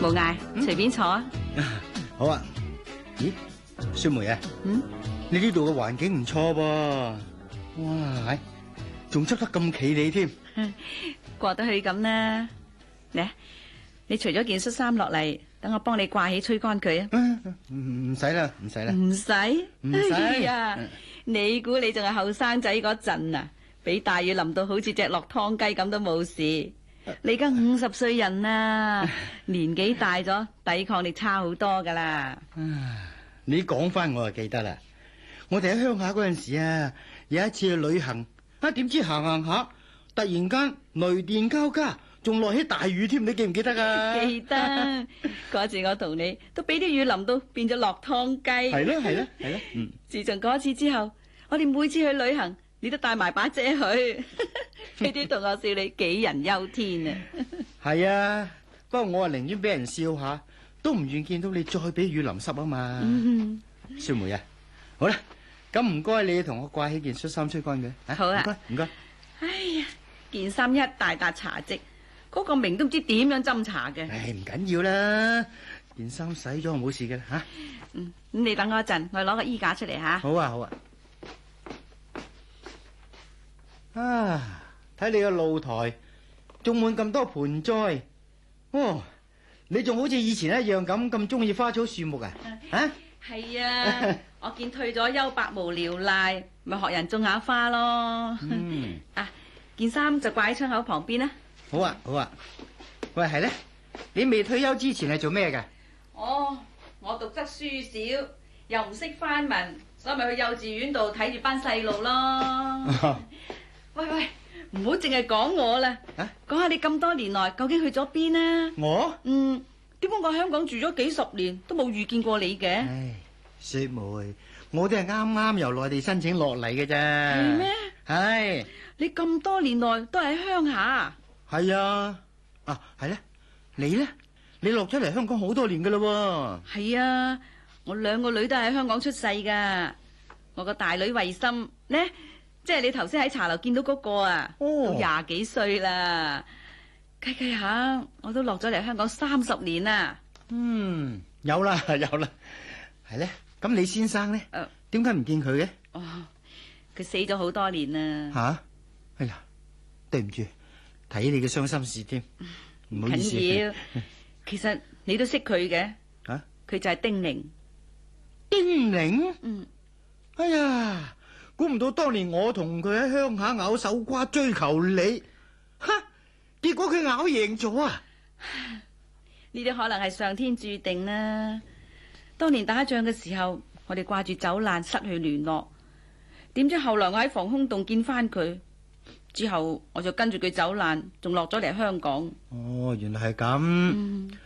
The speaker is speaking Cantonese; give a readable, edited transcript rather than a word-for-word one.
冇嗌，隨便坐啊。 好啊。咦，雪梅啊，你呢度嘅環境唔錯噃，哇，仲執得咁企理添。 過得去咁啦。嚟，你除咗件恤衫落嚟，等我幫你掛起吹乾佢啊。 唔使啦，唔使啦， 唔使， 唔使哎呀，你估你仲係後生仔嗰陣啊？俾大雨淋到好似隻落湯雞咁都冇事。你而家50歲人啦，年紀大咗，抵抗力差好多噶啦。 你講翻我就記得啦。我哋喺鄉下嗰陣時啊，有一次去旅行，點知行行下，突然間雷電交加，仲落起大雨添，你記唔記得啊？ 記得嗰次我同你都俾啲雨淋到變咗落湯雞。 係咯係咯係咯。 自從嗰次之後，我哋每次去旅行，你都帶埋把遮去，俾啲同學笑你杞人憂天啊！ 係啊，不過我啊寧願俾人笑下，都唔願見到你再俾雨淋濕啊嘛。雪梅啊，好啦，咁唔該你同我掛起件恤衫吹乾佢。 好啊， 唔該唔該。 哎呀，件衫一大笪茶漬，嗰個明都唔知點樣斟茶嘅。 唉，唔緊要啦，件衫洗咗冇事嘅吓。 咁你等我一陣，我攞個衣架出嚟吓。 好啊好啊。睇你個露台種滿咁多盆栽，你仲好似以前一樣咁中意花草樹木啊？ 係啊，我見退咗休百無聊賴，咪學人種下花咯。件衫就掛喺窗口旁邊啦。 好啊好啊。喂，係咧，你未退休之前係做咩噶？ 我讀得書少，又唔識翻文，所以咪去幼稚園度睇住班細路咯。喂，唔好淨係講我啦，講下你咁多年來究竟去咗邊啊？ 我？ 點解我喺香港住咗幾十年都冇遇見過你嘅？ 唉，雪梅，我都係啱啱由內地申請落嚟嘅啫。 係咩？ 係。 你咁多年來都係喺鄉下？ 係啊。係咧，你咧？你落咗嚟香港好多年噶啦。 係啊，我2個女都係喺香港出世噶。我個大女慧心呢，即係你頭先喺茶樓見到嗰個啊，都20幾歲啦。計下，我都落咗嚟香港30年啦。 有啦有啦。係咧，咁你先生咧？點解唔見佢嘅？ 佢死咗好多年啦。 吓？哎呀，對唔住，睇你嘅傷心事添，唔好意思。 緊要，其實你都識佢嘅。佢就係丁玲。 丁玲？哎呀，估唔到當年我同佢喺鄉下咬手瓜追求你，結果佢咬贏咗啊！ 呢啲可能係上天注定啦。當年打仗嘅時候，我哋掛住走難，失去聯絡。點知後來我喺防空洞見翻佢，之後我就跟住佢走難，仲落咗嚟香港。 原來係咁。